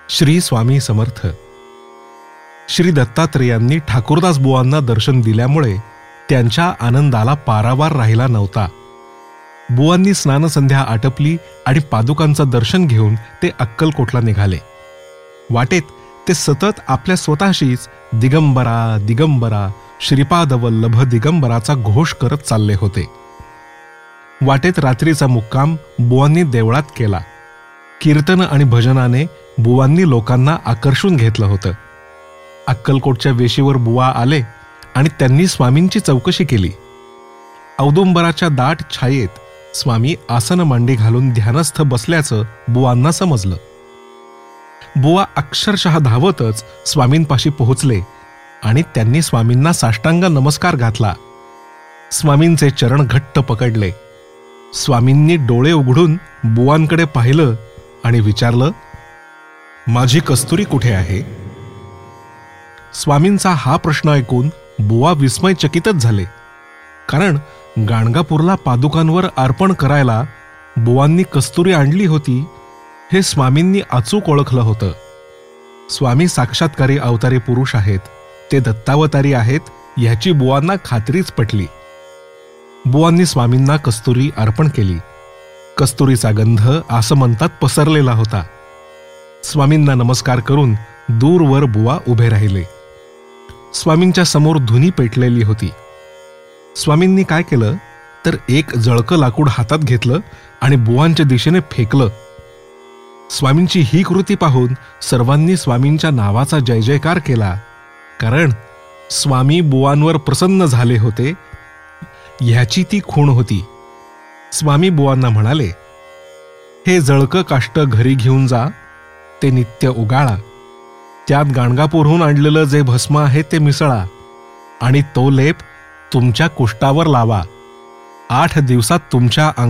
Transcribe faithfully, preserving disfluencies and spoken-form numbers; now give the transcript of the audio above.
श्री स्वामी समर्थ. श्री दत्तात्रेयांनी ठाकूरदास बुवांना दर्शन दिल्यामुळे त्यांच्या आनंदाला पारावार राहिला नव्हता. बुवांनी स्नानसंध्या आटपली आणि पादुकांचं दर्शन घेऊन ते अक्कलकोटला निघाले. वाटेत ते सतत आपल्या स्वतःशीच दिगंबरा दिगंबरा श्रीपादवल्लभ दिगंबराचा घोष करत चालले होते. वाटेत रात्रीचा मुक्काम बुवांनी देवळात केला. कीर्तन आणि भजनाने बुवांनी लोकांना आकर्षून घेतलं होतं. अक्कलकोटच्या वेशीवर बुवा आले आणि त्यांनी स्वामींची चौकशी केली. औदुंबराच्या दाट छायेत स्वामी आसन मांडी घालून ध्यानस्थ बसल्याचं बुवांना समजलं. बुवा अक्षरशः धावतच स्वामींपाशी पोहोचले आणि त्यांनी स्वामींना साष्टांग नमस्कार घातला. स्वामींचे चरण घट्ट पकडले. स्वामींनी डोळे उघडून बुवांकडे पाहिलं आणि विचारलं, माझी कस्तुरी कुठे आहे? स्वामींचा हा प्रश्न ऐकून बुवा विस्मयचकितच झाले, कारण गाणगापूरला पादुकांवर अर्पण करायला बुवांनी कस्तुरी आणली होती हे स्वामींनी अचूक ओळखलं होतं. स्वामी साक्षात्कारी अवतारी पुरुष आहेत, ते दत्तावतारी आहेत ह्याची बुवांना खात्रीच पटली. बुवांनी स्वामींना कस्तुरी अर्पण केली. कस्तुरीचा गंध आसमंतात पसरलेला होता. स्वामींना नमस्कार करून दूरवर बुवा उभे राहिले. स्वामींच्या समोर धुनी पेटलेली होती. स्वामींनी काय केलं तर एक जळकं लाकूड हातात घेतलं आणि बुवांच्या दिशेने फेकलं. स्वामींची ही कृती पाहून सर्वांनी स्वामींच्या नावाचा जय जयकार केला, कारण स्वामी बुवांवर प्रसन्न झाले होते ह्याची ती खूण होती. स्वामी बुवांना म्हणाले, हे जळकं काष्ट घरी घेऊन जा, ते नित्य उगाळा, त्यात गाणगापूरहून आणलेलं जे भस्म आहे ते मिसळा आणि तो लेप तुमच्या कुष्ठावर लावा. आठ दिवसात तुमच्या